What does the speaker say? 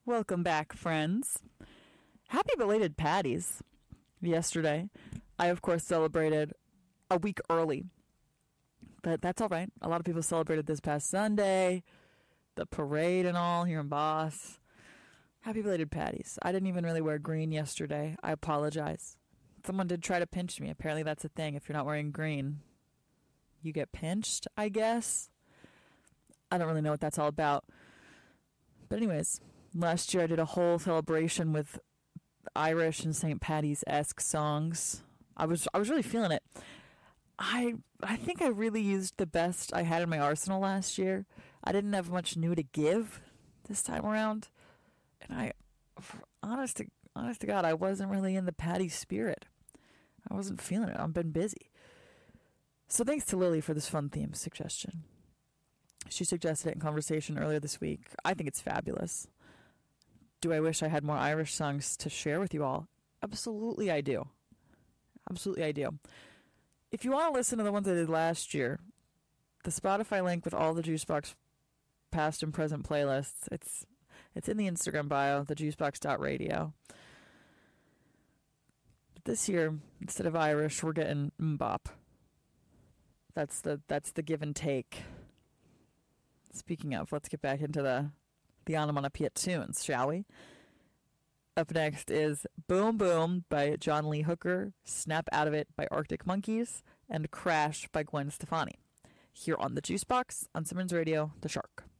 Welcome back, friends. Happy belated Patties. Yesterday, I, of course, celebrated a week early. But that's all right. A lot of people celebrated this past Sunday, the parade and all here in Boss. Happy belated Patties. I didn't even really wear green yesterday. I apologize. Someone did try to pinch me. Apparently that's a thing. If you're not wearing green, you get pinched, I guess. I don't really know what that's all about. But anyways, last year I did a whole celebration with Irish and St. Patty's-esque songs. I was really feeling it. I think I really used the best I had in my arsenal last year. I didn't have much new to give this time around. And honest to God, I wasn't really in the Patty spirit. I wasn't feeling it. I've been busy. So thanks to Lily for this fun theme suggestion. She suggested it in conversation earlier this week. I think it's fabulous. Do I wish I had more Irish songs to share with you all? Absolutely I do. Absolutely I do. If you want to listen to the ones I did last year, the Spotify link with all the Juicebox past and present playlists, it's in the Instagram bio, thejuicebox.radio. But this year, instead of Irish, we're getting mbop. That's the give and take. Speaking of, let's get back into the onomatopoeia tunes, shall we? Up next is Boom Boom by John Lee Hooker, Snap Out of It by Arctic Monkeys, and Crash by Gwen Stefani. Here on the Juicebox on Simmons Radio, The Shark.